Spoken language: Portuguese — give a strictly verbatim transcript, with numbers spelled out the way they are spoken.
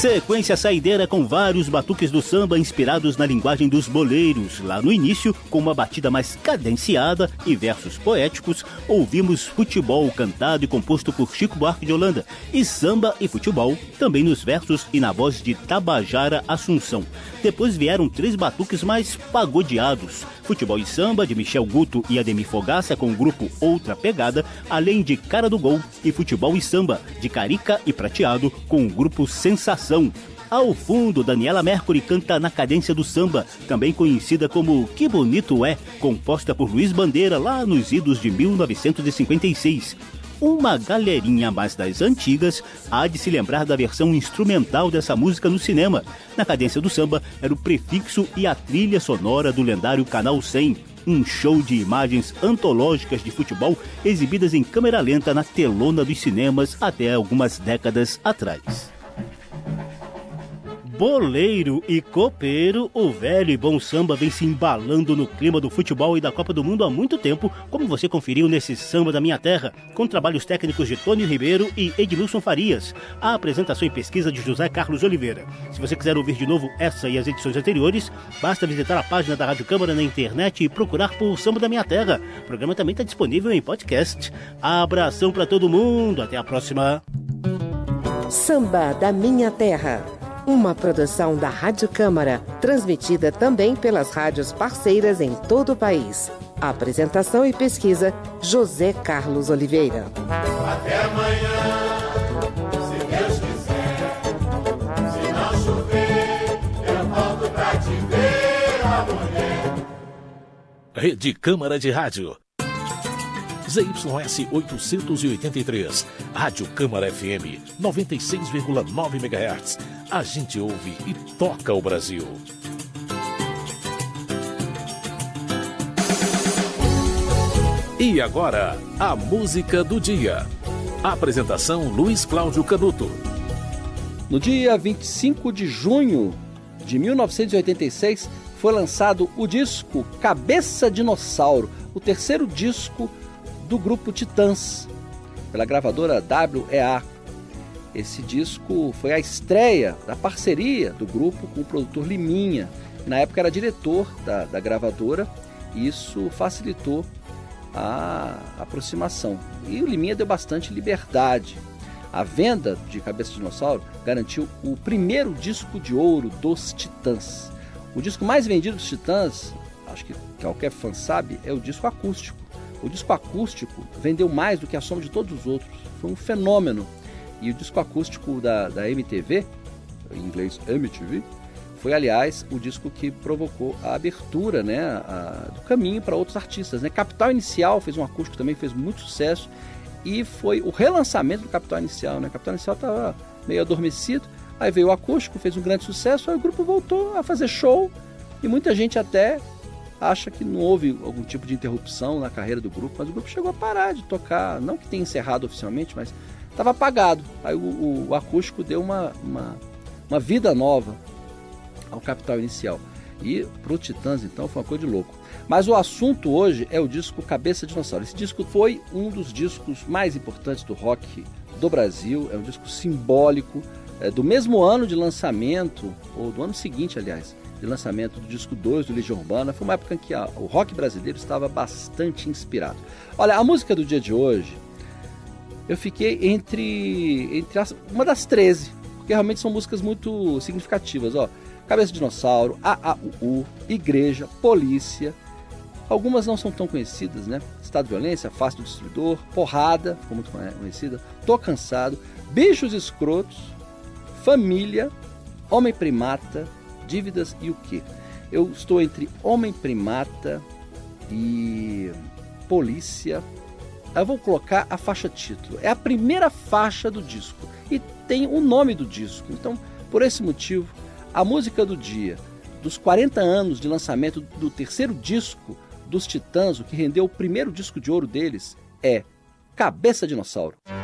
Sequência saideira com vários batuques do samba inspirados na linguagem dos boleiros. Lá no início, com uma batida mais cadenciada e versos poéticos, ouvimos Futebol, cantado e composto por Chico Buarque de Holanda, e Samba e Futebol, também nos versos e na voz de Tabajara Assunção. Depois vieram três batuques mais pagodeados: Futebol e Samba, de Michel Guto e Ademir Fogaça, com o grupo Outra Pegada, além de Cara do Gol, e Futebol e Samba, de Carica e Prateado, com o grupo Sensação. Ao fundo, Daniela Mercury canta Na Cadência do Samba, também conhecida como Que Bonito É, composta por Luiz Bandeira lá nos idos de mil novecentos e cinquenta e seis. Uma galerinha mais das antigas há de se lembrar da versão instrumental dessa música no cinema. Na Cadência do Samba era o prefixo e a trilha sonora do lendário Canal cem, um show de imagens antológicas de futebol exibidas em câmera lenta na telona dos cinemas até algumas décadas atrás. Boleiro e copeiro, o velho e bom samba vem se embalando no clima do futebol e da Copa do Mundo há muito tempo, como você conferiu nesse Samba da Minha Terra, com trabalhos técnicos de Tony Ribeiro e Edmilson Farias, a apresentação e pesquisa de José Carlos Oliveira. Se você quiser ouvir de novo essa e as edições anteriores, basta visitar a página da Rádio Câmara na internet e procurar por Samba da Minha Terra. O programa também está disponível em podcast. Abração para todo mundo, até a próxima. Samba da Minha Terra, uma produção da Rádio Câmara, transmitida também pelas rádios parceiras em todo o país. Apresentação e pesquisa, José Carlos Oliveira. Até amanhã, se Deus quiser. Se não chover, eu volto pra te ver amanhã. Rede Câmara de Rádio. Z Y S oitocentos e oitenta e três, Rádio Câmara F M, noventa e seis vírgula nove megahertz. A gente ouve e toca o Brasil. E agora, a música do dia. Apresentação Luiz Cláudio Canuto. No dia vinte e cinco de junho de mil novecentos e oitenta e seis, foi lançado o disco Cabeça Dinossauro, o terceiro disco do grupo Titãs, pela gravadora W E A. Esse disco foi a estreia da parceria do grupo com o produtor Liminha, que na época era diretor da, da gravadora, e isso facilitou a aproximação. E o Liminha deu bastante liberdade. A venda de Cabeça de Dinossauro garantiu o primeiro disco de ouro dos Titãs. O disco mais vendido dos Titãs, acho que qualquer fã sabe, é o disco acústico. O disco acústico vendeu mais do que a soma de todos os outros. Foi um fenômeno. E o disco acústico da, da M T V, em inglês M T V, foi, aliás, o disco que provocou a abertura, né, a, do caminho para outros artistas, né? Capital Inicial fez um acústico também, fez muito sucesso. E foi o relançamento do Capital Inicial, né? Capital Inicial estava meio adormecido. Aí veio o acústico, fez um grande sucesso. Aí o grupo voltou a fazer show. E muita gente até acha que não houve algum tipo de interrupção na carreira do grupo, mas o grupo chegou a parar de tocar, não que tenha encerrado oficialmente, mas estava apagado. Aí o, o, o acústico deu uma, uma, uma vida nova ao Capital Inicial. E pro Titãs, então, foi uma coisa de louco. Mas o assunto hoje é o disco Cabeça de Dinossauro. Esse disco foi um dos discos mais importantes do rock do Brasil, é um disco simbólico, é do mesmo ano de lançamento, ou do ano seguinte, aliás, de lançamento do disco dois do Legião Urbana. Foi uma época em que a, o rock brasileiro estava bastante inspirado. Olha, a música do dia de hoje, eu fiquei entre, entre as, uma das treze, porque realmente são músicas muito significativas. Ó, Cabeça de Dinossauro, A A U U, Igreja, Polícia. Algumas não são tão conhecidas, né? Estado de Violência, Face do Destruidor, Porrada, ficou muito conhecida, Tô Cansado, Bichos Escrotos, Família, Homem Primata, Dívidas e o quê? Eu estou entre Homem Primata e Polícia. Eu vou colocar a faixa título. É a primeira faixa do disco e tem o nome do disco. Então, por esse motivo, a música do dia, dos quarenta anos de lançamento do terceiro disco dos Titãs, o que rendeu o primeiro disco de ouro deles, é Cabeça Dinossauro.